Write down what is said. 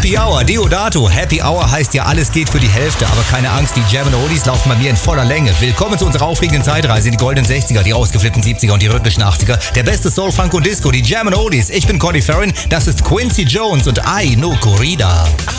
Happy Hour, Deodato. Happy Hour heißt ja, alles geht für die Hälfte. Aber keine Angst, die Jam & Oldies laufen bei mir in voller Länge. Willkommen zu unserer aufregenden Zeitreise in die goldenen 60er, die ausgeflippten 70er und die rhythmischen 80er. Der beste Soul, Funk und Disco, die Jam & Oldies. Ich bin Conny Farrin, das ist Quincy Jones und I No Corrida.